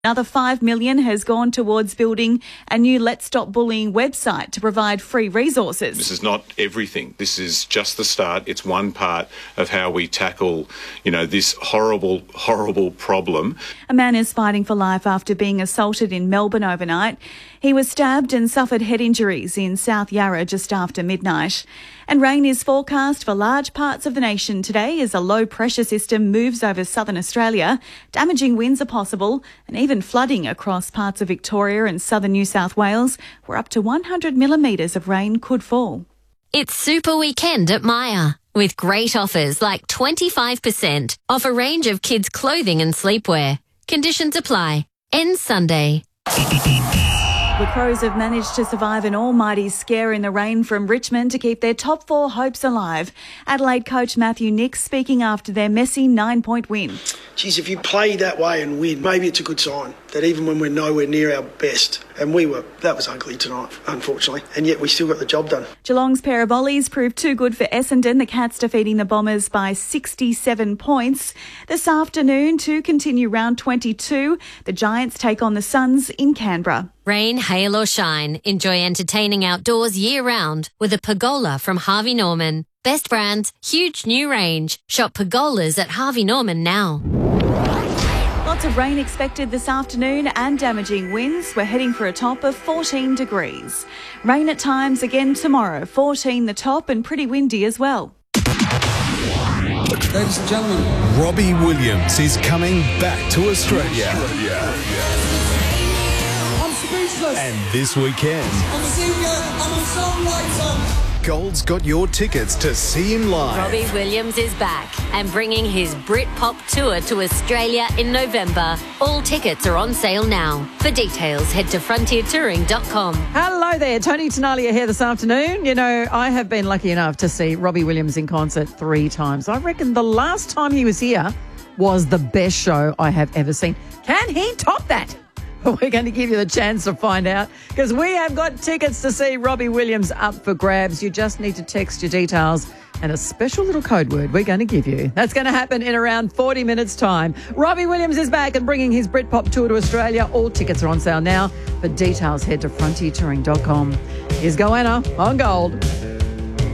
Another $5 million has gone towards building a new Let's Stop Bullying website to provide free resources. This is not everything. This is just the start. It's one part of how we tackle, this horrible, horrible problem. A man is fighting for life after being assaulted in Melbourne overnight. He was stabbed and suffered head injuries in South Yarra just after midnight. And rain is forecast for large parts of the nation today as a low pressure system moves over southern Australia. Damaging winds are possible and even flooding across parts of Victoria and southern New South Wales, where up to 100 millimetres of rain could fall. It's Super Weekend at Myer, with great offers like 25% off a range of kids' clothing and sleepwear. Conditions apply. Ends Sunday. The Crows have managed to survive an almighty scare in the rain from Richmond to keep their top four hopes alive. Adelaide coach Matthew Nicks speaking after their messy 9-point win. Geez, if you play that way and win, maybe it's a good sign that even when we're nowhere near our best, and that was ugly tonight, unfortunately, and yet we still got the job done. Geelong's pair of volleys proved too good for Essendon, the Cats defeating the Bombers by 67 points. This afternoon to continue round 22, the Giants take on the Suns in Canberra. Rain, hail or shine, enjoy entertaining outdoors year-round with a pergola from Harvey Norman. Best brands, huge new range. Shop pergolas at Harvey Norman now. Lots of rain expected this afternoon and damaging winds. We're heading for a top of 14 degrees. Rain at times again tomorrow, 14 the top and pretty windy as well. Ladies and gentlemen, Robbie Williams is coming back to Australia. I'm speechless. And this weekend, I'm a singer, I'm a songwriter. Gold's got your tickets to see him live. Robbie Williams is back and bringing his Britpop tour to Australia in November. All tickets are on sale now. For details, head to frontiertouring.com. Hello there, Tony Tenalia here this afternoon. I have been lucky enough to see Robbie Williams in concert 3 times. I reckon the last time he was here was the best show I have ever seen. Can he top that? We're going to give you the chance to find out because we have got tickets to see Robbie Williams up for grabs. You just need to text your details and a special little code word we're going to give you. That's going to happen in around 40 minutes' time. Robbie Williams is back and bringing his Britpop tour to Australia. All tickets are on sale now. For details, head to frontiertouring.com. Here's Goanna on Gold.